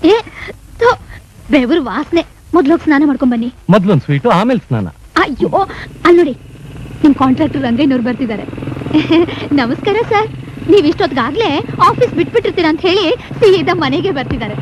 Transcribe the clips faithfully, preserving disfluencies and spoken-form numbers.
ಏ ಬೆವರು ವಾಸನೆ. ಮೊದ್ಲೋಗಿ ಸ್ನಾನ ಮಾಡ್ಕೊಂಡ್ ಬನ್ನಿ. ಮೊದ್ಲೊಂದು ಸ್ವೀಟು ಆಮೇಲೆ ಸ್ನಾನ. ಅಯ್ಯೋ ಅಲ್ಲಿ ನೋಡಿ, ನಿಮ್ ಕಾಂಟ್ರಾಕ್ಟರ್ ರಂಗಯ್ಯನವ್ರು ಬರ್ತಿದ್ದಾರೆ. ನಮಸ್ಕಾರ ಸರ್. ನೀವ್ ಇಷ್ಟೊತ್ತಿಗಾಗ್ಲೇ ಆಫೀಸ್ ಬಿಟ್ಬಿಟ್ಟಿರ್ತೀರ ಅಂತ ಹೇಳಿ ಸೀದಾ ಮನೆಗೆ ಬರ್ತಿದ್ದಾರೆ.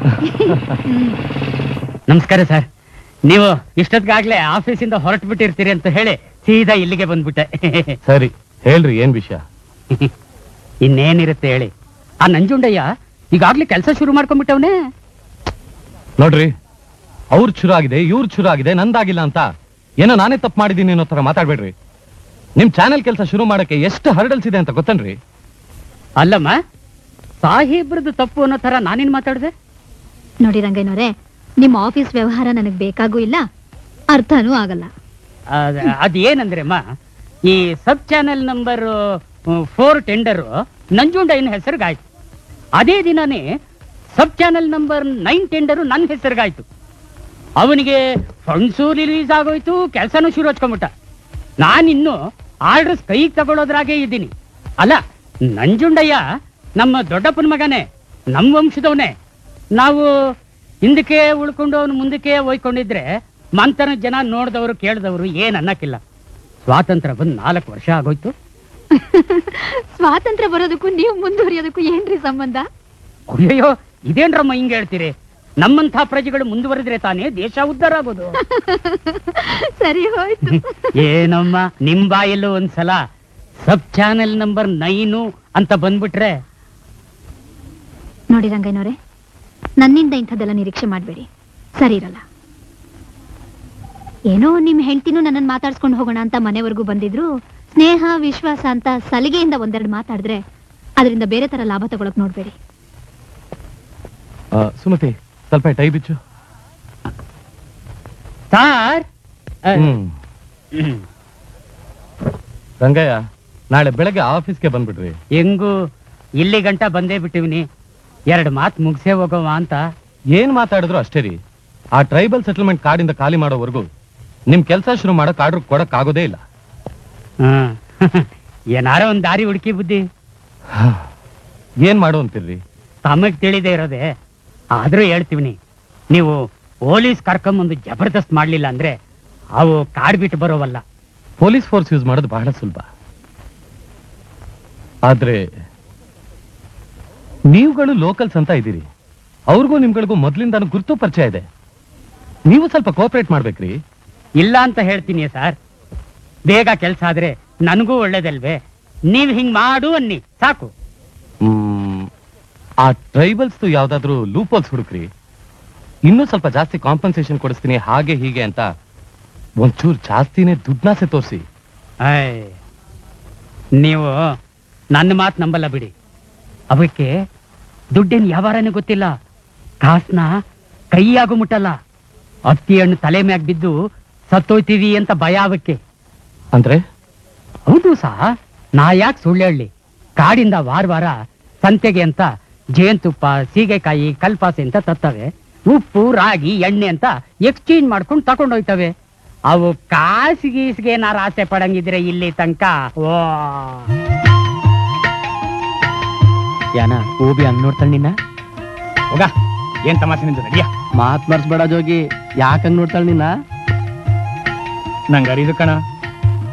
ನಮಸ್ಕಾರ ಸರ್. ನೀವು ಇಷ್ಟೊತ್ತಿಗಾಗ್ಲೇ ಆಫೀಸಿಂದ ಹೊರಟು ಬಿಟ್ಟಿರ್ತೀರಿ ಅಂತ ಹೇಳಿ ಸೀದಾ ಇಲ್ಲಿಗೆ ಬಂದ್ಬಿಟ್ಟೆ. ಸರಿ ಹೇಳ್ರಿ, ಏನ್ ವಿಷಯ? ಇನ್ನೇನಿರುತ್ತೆ ಹೇಳಿ. ಆ ನಂಜುಂಡಯ್ಯ ಈಗಾಗ್ಲೇ ಕೆಲಸ ಶುರು ಮಾಡ್ಕೊಂಡ್ಬಿಟ್ಟವನೇ. ನೋಡ್ರಿ, ಅವ್ರು ಶುರು ಆಗಿದೆ, ಇವ್ರು ಶುರು ಆಗಿದೆ, ನಂದಾಗಿಲ್ಲ ಅಂತ ಏನೋ ನಾನೇ ತಪ್ಪು ಮಾಡಿದೀನಿ ಅನ್ನೋ ತರ ಮಾತಾಡ್ಬೇಡ್ರಿ. ನಿಮ್ ಚಾನೆಲ್ ಕೆಲಸ ಶುರು ಮಾಡಕ್ಕೆ ಎಷ್ಟು ಹರ್ಡಲ್ಸ್ ಇದೆ ಅಂತ ಗೊತ್ತನ್ರಿ? ಅಲ್ಲಮ್ಮ, ಸಾಹೇಬ್ರದ್ದು ತಪ್ಪು ಅನ್ನೋ ತರ ನಾನೇನ್ ಮಾತಾಡ್ದೆ? ನೋಡಿ ರಂಗಯ್ಯನವರೇ, ನಿಮ್ ಆಫೀಸ್ ವ್ಯವಹಾರ ನನಗ್ ಬೇಕಾಗೂ ಇಲ್ಲ, ಅರ್ಥನೂ ಆಗಲ್ಲ. ಅದೇನಂದ್ರೆ ಅಮ್ಮ, ಈ ಸಬ್ ಚಾನೆಲ್ ನಂಬರ್ ಫೋರ್ ಟೆಂಡರ್ ನಂಜುಂಡಯ್ಯನ ಹೆಸರಿಗಾಯ್ತು. ಅದೇ ದಿನಾನೇ ಸಬ್ ಚಾನೆಲ್ ನಂಬರ್ ನೈನ್ ಟೆಂಡರ್ ನನ್ನ ಹೆಸರಿಗಾಯ್ತು. ಅವನಿಗೆ ಫಂಡ್ಸು ರಿಲೀಸ್ ಆಗೋಯ್ತು, ಕೆಲಸನೂ ಶುರು ಹಚ್ಕೊಂಡ್ಬಿಟ್ಟ. ನಾನಿನ್ನು ಆರ್ಡರ್ಸ್ ಕೈಗೆ ತಗೊಳ್ಳೋದ್ರಾಗೆ ಇದ್ದೀನಿ. ಅಲ್ಲ, ನಂಜುಂಡಯ್ಯ ನಮ್ಮ ದೊಡ್ಡಪ್ಪನ ಮಗನೇ, ನಮ್ಮ ವಂಶದವನೇ. ನಾವು ಹಿಂದಕ್ಕೆ ಉಳ್ಕೊಂಡು ಅವನು ಮುಂದಕ್ಕೆ ಹೋಯ್ಕೊಂಡಿದ್ರೆ ಮಂತನ ಜನ ನೋಡಿದವರು ಕೇಳಿದವರು ಏನ್ ಅನ್ನಕ್ಕಿಲ್ಲ. ಸ್ವಾತಂತ್ರ್ಯ ಬಂದು ನಾಲ್ಕು ವರ್ಷ ಆಗೋಯ್ತು. ಸ್ವಾತಂತ್ರ್ಯ ಬರೋದಕ್ಕೂ ನೀವು ಮುಂದುವರಿಯೋದಕ್ಕೂ ಏನ್ರಿ ಸಂಬಂಧ? ಅಯ್ಯೋ, ಇದೇನ್ರಮ್ಮ ಹಿಂಗ ಹೇಳ್ತೀರಿ? ನಮ್ಮಂಥ ಪ್ರಜೆಗಳು ಮುಂದುವರೆದ್ರೆ ತಾನೇ ದೇಶ ಉದ್ಧಾರ ಆಗೋದು. ಸರಿ ಹೋಯ್ತು. ಏನಮ್ಮ, ನಿಮ್ ಬಾಯಲ್ಲೂ ಒಂದ್ಸಲ ಸಬ್ ಚಾನೆಲ್ ನಂಬರ್ ನೈನು ಅಂತ ಬಂದ್ಬಿಟ್ರೆ. ನೋಡಿ ರಂಗಯ್ಯನವರೇ, ನನ್ನಿಂದ ಇಂಥದ್ದೆಲ್ಲ ನಿರೀಕ್ಷೆ ಮಾಡಬೇಡಿ, ಸರಿ ಇರಲ್ಲ. ಏನೋ ನಿಮ್ ಹೆಂಡತಿನೂ ನನ್ನನ್ನು ಮಾತಾಡ್ಸ್ಕೊಂಡು ಹೋಗೋಣ ಅಂತ ಮನೆವರೆಗೂ ಬಂದಿದ್ರು. ಸ್ನೇಹ ವಿಶ್ವಾಸ ಅಂತ ಸಲಿಗೆಯಿಂದ ಒಂದೆರಡು ಮಾತಾಡಿದ್ರೆ ಅದರಿಂದ ಬೇರೆ ತರ ಲಾಭ ತಗೊಳಕ್ ನೋಡ್ಬೇಡಿ. ಸುಮತಿ, ಸ್ವಲ್ಪ ಟೈ ಬಿಚ್ಚು. ಸಾರ್, ರಂಗಯ್ಯ, ನಾಳೆ ಬೆಳಗ್ಗೆ ಆಫೀಸ್ಗೆ ಬಂದ್ಬಿಡ್ರಿ. ಹೆಂಗು ಇಲ್ಲಿ ಗಂಟ ಬಂದೇ ಬಿಟ್ಟಿವ್ನಿ, ಎರಡು ಮಾತು ಮುಗಿಸೇ ಹೋಗೋವ ಅಂತ. ಏನ್ ಮಾತಾಡಿದ್ರು ಅಷ್ಟೇ ರೀ. ಆ ಟ್ರೈಬಲ್ ಸೆಟಲ್ಮೆಂಟ್ ಕಾರ್ಡಿಂದ ಖಾಲಿ ಮಾಡೋವರೆಗೂ ನಿಮ್ ಕೆಲಸ ಶುರು ಮಾಡಕ್ ಆರ್ಡರ್ ಕೊಡಕ್ ಆಗೋದೇ ಇಲ್ಲ. ಹ್ಮ್ ಏನಾರ ಒಂದ್ ದಾರಿ ಹುಡುಕಿ ಬುದ್ಧಿ. ಏನ್ ಮಾಡು ಅಂತೀರ್ರಿ? ತಮಗ್ ತಿಳಿದೇ ಇರೋದೆ, ಆದ್ರೂ ಹೇಳ್ತೀವಿನಿ. ನೀವು ಪೊಲೀಸ್ ಕರ್ಕೊಂಬಂದು ಜಬರ್ದಸ್ತ್ ಮಾಡ್ಲಿಲ್ಲ ಅಂದ್ರೆ ಅವು ಕಾಡ್ ಬಿಟ್ಟು ಬರೋವಲ್ಲ. ಪೊಲೀಸ್ ಫೋರ್ಸ್ ಯೂಸ್ ಮಾಡೋದು ಬಹಳ ಸುಲಭ. ಆದ್ರೆ ನೀವುಗಳು ಲೋಕಲ್ಸ್ ಅಂತ ಇದ್ದೀರಿ, ಅವ್ರಿಗೂ ನಿಮ್ಗಳಿಗೂ ಮೊದ್ಲಿಂದಾನು ಗುರುತು ಪರಿಚಯ ಇದೆ. ನೀವು ಸ್ವಲ್ಪ ಕೋಆಪರೇಟ್ ಮಾಡ್ಬೇಕ್ರಿ. ಇಲ್ಲ ಅಂತ ಹೇಳ್ತೀನಿ ಸರ್. ಬೇಗ ಕೆಲಸ ಆದ್ರೆ ನನಗೂ ಒಳ್ಳೇದಲ್ವೇ? ನೀವ್ ಹಿಂಗ್ ಮಾಡು ಅನ್ನಿ ಸಾಕು. ಹ್ಮ್ ಆ ಟ್ರೈಬಲ್ಸ್ ಯಾವ್ದಾದ್ರು ಲೂಪೋಲ್ಸ್ ಹುಡುಕ್ರಿ. ಇನ್ನೂ ಸ್ವಲ್ಪ ಜಾಸ್ತಿ ಕಾಂಪನ್ಸೇಷನ್ ಕೊಡಿಸ್ತೀನಿ, ಹಾಗೆ ಹೀಗೆ ಅಂತ ಒಂಚೂರು ಜಾಸ್ತಿನೇ ದುಡ್ನಾಸೆ ತೋರಿಸಿ. ನೀವು ನನ್ನ ಮಾತು ನಂಬಲ್ಲ ಬಿಡಿ. ಅವಕ್ಕೆ ದುಡ್ಡೇನು ಯಾವಾರನೇ ಗೊತ್ತಿಲ್ಲ, ಕಾಸ್ನ ಕೈಯಾಗೂ ಮುಟ್ಟಲ್ಲ. ಅತ್ತಿ ಹಣ್ಣು ತಲೆ ಮ್ಯಾಗ ಬಿದ್ದು ಸತ್ತೋಯ್ತೀವಿ ಅಂತ ಭಯ ಅವಕ್ಕೆ. ಅಂದ್ರೆ? ಹೌದು ಸಹ. ನಾ ಯಾಕೆ ಸುಳ್ಳು ಹೇಳಿ? ಕಾಡಿಂದ ವಾರ ವಾರ ಸಂತೆಗೆ ಅಂತ ಜೇನುತುಪ್ಪ, ಸೀಗೆಕಾಯಿ, ಕಲ್ಪಾಸೆ ಅಂತ ತತ್ತವೆ. ಉಪ್ಪು, ರಾಗಿ, ಎಣ್ಣೆ ಅಂತ ಎಕ್ಸ್ಚೇಂಜ್ ಮಾಡ್ಕೊಂಡು ತಕೊಂಡೋಯ್ತವೆ. ಅವು ಕಾಸಿಗೀಸಿಗೆ ಏನಾರು ಆಸೆ ಪಡಂಗಿದ್ರೆ ಇಲ್ಲಿ ತನಕ ಓ ಯಾನ ಓಬಿ ಹಂಗ್ ನೋಡ್ತಾಳ ನಿನ್ನ. ಹೋಗ, ಏನ್ ತಮಾಷೆ ನಿಂತ ನಡಿಯ. ಮಾತ್ ಮರ್ಸ್ಬೇಡ ಜೋಗಿ, ಯಾಕಂಗ್ ನೋಡ್ತಾಳ ನಿನ್ನ? ನಂಗೆ ಅರಿದು ಕಣ.